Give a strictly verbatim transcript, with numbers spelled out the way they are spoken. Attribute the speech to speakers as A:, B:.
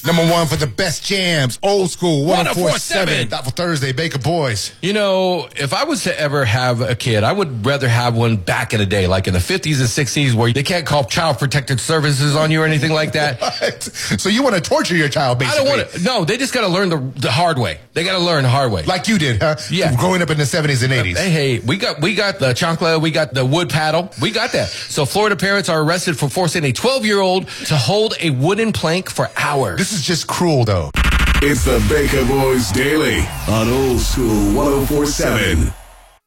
A: Number one for the best jams, old school, one oh four seven. Thoughtful Thursday, Baker Boys.
B: You know, if I was to ever have a kid, I would rather have one back in the day, like in the fifties and sixties, where they can't call child protective services on you or anything like that.
A: What? So you want to torture your child, basically?
B: I don't want to. No, they just got to learn the, the hard way. They got to learn the hard way.
A: Like you did, huh?
B: Yeah.
A: Growing up in the seventies and eighties.
B: Hey, hey, we got we got the chancla, we got the wood paddle, we got that. So Florida parents are arrested for forcing a twelve-year-old to hold a wooden plank for hours.
A: This is just cruel, though.
C: It's the Baker Boys Daily on Old School one oh four seven.